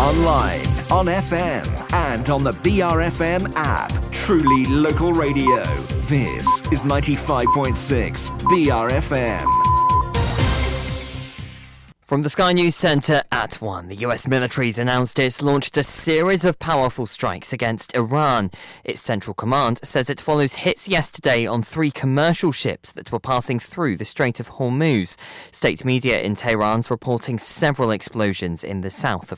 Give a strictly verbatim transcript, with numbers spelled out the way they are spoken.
Online, on F M, and on the B R F M app. Truly local radio. This is ninety-five point six B R F M. From the Sky News Centre at one, the U S military's announced it's launched a series of powerful strikes against Iran. Its Central Command says it follows hits yesterday on three commercial ships that were passing through the Strait of Hormuz. State media in Tehran's reporting several explosions in the south of